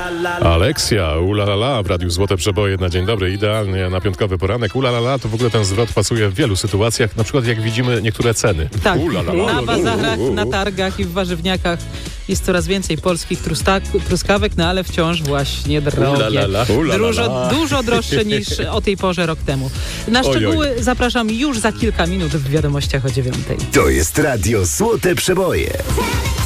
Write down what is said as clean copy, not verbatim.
Aleksja, ulalala, w Radiu Złote Przeboje na dzień dobry, idealnie na piątkowy poranek. Ulalala, to w ogóle ten zwrot pasuje w wielu sytuacjach, na przykład jak widzimy niektóre ceny. Tak, na bazarach, na targach i w warzywniakach jest coraz więcej polskich truskawek, no ale wciąż właśnie drogie. Dużo droższe niż o tej porze rok temu. Na szczegóły zapraszam już za kilka minut w Wiadomościach o 9:00. To jest Radio Złote Przeboje.